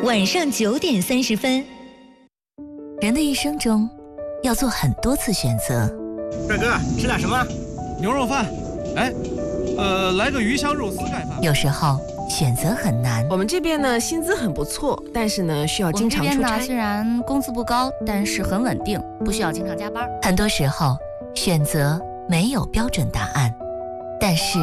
晚上9点30分。人的一生中，要做很多次选择。 帅哥，吃点什么？ 牛肉饭。哎，来个鱼香肉丝盖饭。 有时候选择很难。 我们这边呢，薪资很不错，但是呢，需要经常出差。 我们这边呢，虽然工资不高，但是很稳定，不需要经常加班。很多时候，选择没有标准答案，但是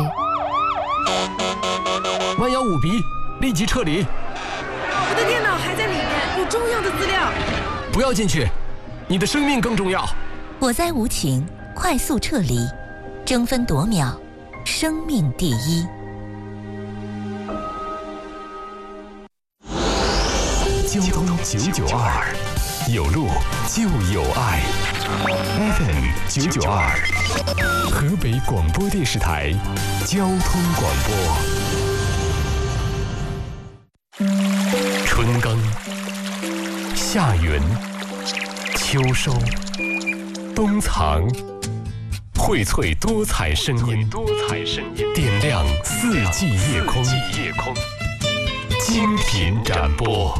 弯腰五鼻，立即撤离。 我的电脑还在里面，有重要的资料。 不要进去，你的生命更重要。 火灾无情，快速撤离，争分夺秒，生命第一。 交通992，有路就有爱。FM 992，河北广播电视台交通广播。春耕、夏耘、秋收、冬藏，荟萃多彩声音，点亮四季夜空。精品展播。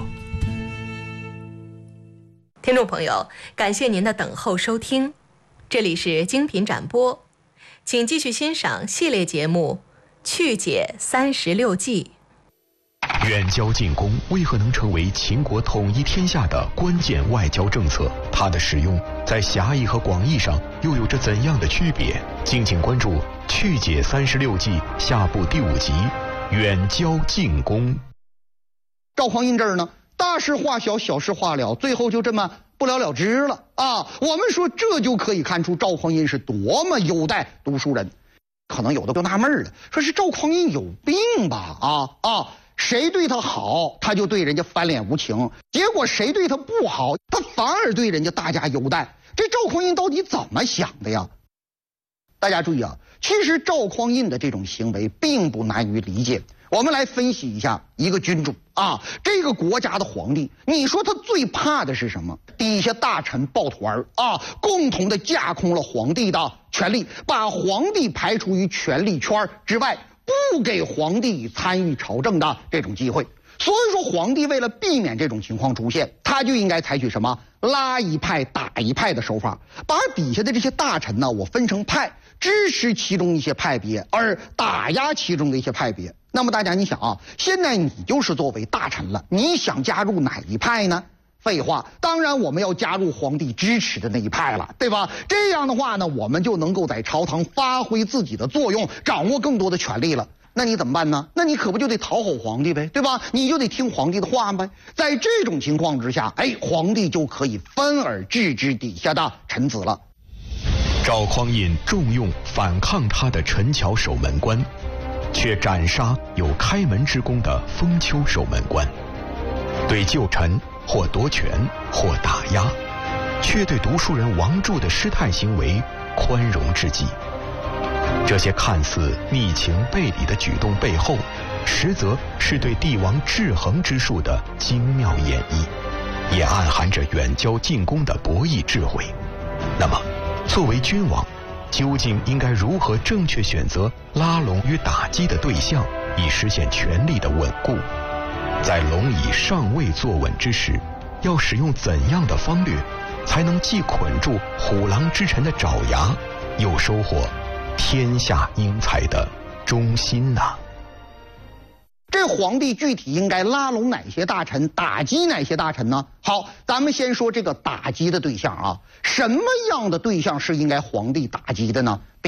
听众朋友，感谢您的等候收听，这里是精品展播，请继续欣赏系列节目《去解36计》。 远交近攻为何能成为秦国统一天下的关键外交政策？它的使用在狭义和广义上又有着怎样的区别？敬请关注《去解36计》下部第5集《远交近攻》。 赵匡胤这儿呢，大事化小，小事化了，最后就这么不了了之了啊！我们说这就可以看出赵匡胤是多么优待读书人。可能有的就纳闷了，说是赵匡胤有病吧？谁对他好，他就对人家翻脸无情；结果谁对他不好，他反而对人家大加优待。这赵匡胤到底怎么想的呀？大家注意啊，其实赵匡胤的这种行为并不难于理解。我们来分析一下一个君主啊，这个国家的皇帝，你说他最怕的是什么？底下大臣抱团啊，共同的架空了皇帝的权力，把皇帝排除于权力圈之外，不给皇帝参与朝政的这种机会。所以说，皇帝为了避免这种情况出现，他就应该采取什么拉一派打一派的手法，把底下的这些大臣呢，我分成派，支持其中一些派别，而打压其中的一些派别。那么大家你想啊，现在你就是作为大臣了，你想加入哪一派呢？废话，当然我们要加入皇帝支持的那一派了，对吧？这样的话呢，我们就能够在朝堂发挥自己的作用，掌握更多的权力了。那你怎么办呢？那你可不就得讨好皇帝呗，对吧？你就得听皇帝的话呗。在这种情况之下，皇帝就可以分而治之底下的臣子了。 赵匡胤重用反抗他的陈桥守门官，却斩杀有开门之功的封丘守门官，对旧臣或夺权或打压，却对读书人王柱的失态行为宽容之极。这些看似逆情背理的举动背后，实则是对帝王制衡之术的精妙演绎，也暗含着远交近攻的博弈智慧。那么作为君王，究竟应该如何正确选择拉拢与打击的对象，以实现权力的稳固？在龙椅尚未坐稳之时，要使用怎样的方略，才能既捆住虎狼之臣的爪牙，又收获天下英才的忠心呢？ 这皇帝具体应该拉拢哪些大臣，打击哪些大臣呢？好，咱们先说这个打击的对象啊，什么样的对象是应该皇帝打击的呢？